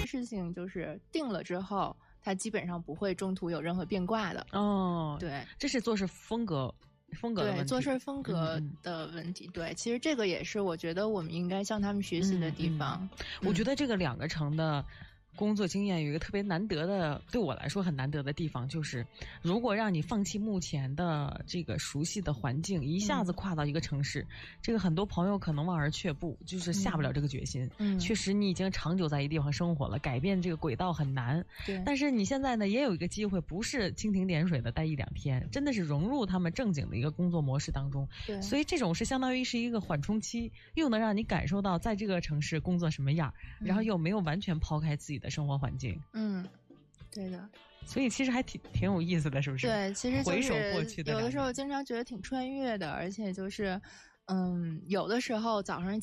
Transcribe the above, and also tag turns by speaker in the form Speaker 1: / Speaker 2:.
Speaker 1: 事情就是定了之后，它基本上不会中途有任何变卦的。
Speaker 2: 哦，
Speaker 1: 对，
Speaker 2: 这是做事风格的问题，
Speaker 1: 对，做事风格的问题。对，其实这个也是我觉得我们应该向他们学习的地方。
Speaker 2: 我觉得这个2个城的工作经验有一个特别难得的，对我来说很难得的地方，就是如果让你放弃目前的这个熟悉的环境，一下子跨到一个城市，这个很多朋友可能望而却步，就是下不了这个决心。确实你已经长久在一地方生活了，改变这个轨道很难。
Speaker 1: 对，
Speaker 2: 但是你现在呢，也有一个机会，不是蜻蜓点水的待1-2天，真的是融入他们正经的一个工作模式当中。
Speaker 1: 对，
Speaker 2: 所以这种是相当于是一个缓冲期，又能让你感受到在这个城市工作什么样，然后又没有完全抛开自己的生活环境。
Speaker 1: 对的。
Speaker 2: 所以其实还挺有意思的，是不是？
Speaker 1: 对，其实
Speaker 2: 回首过去的
Speaker 1: 有的时候经常觉得挺穿越的，而且就是有的时候早上